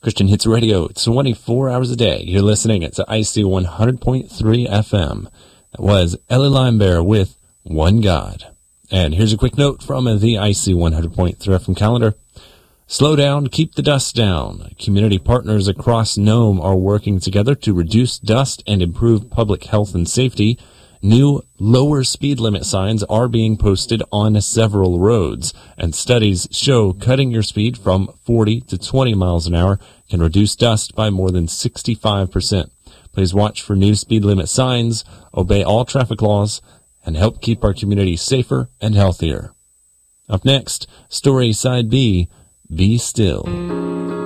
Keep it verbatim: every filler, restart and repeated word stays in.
Christian Hits Radio, twenty-four hours a day. You're listening. It's I C one hundred point three F M. That was Ellie Limebear with One God. And here's a quick note from the I C one hundred point three F M calendar. Slow down, keep the dust down. Community partners across Nome are working together to reduce dust and improve public health and safety. New lower speed limit signs are being posted on several roads, and studies show cutting your speed from forty to twenty miles an hour can reduce dust by more than sixty-five percent. Please watch for new speed limit signs, obey all traffic laws, and help keep our community safer and healthier. Up next, story side B, Be Still.